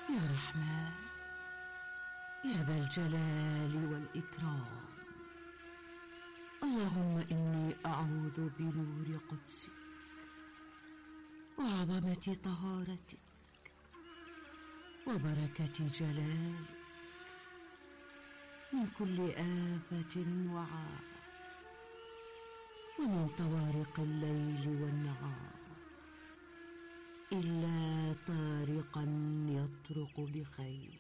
يا رحمن يا ذا الجلال والإكرام، اللهم إني أعوذ بنور قدسك وعظمة طهارتك وبركة جلالك من كل آفة وعار، ومن طوارق الليل والنهار، إلا طارقا يطرق بخير.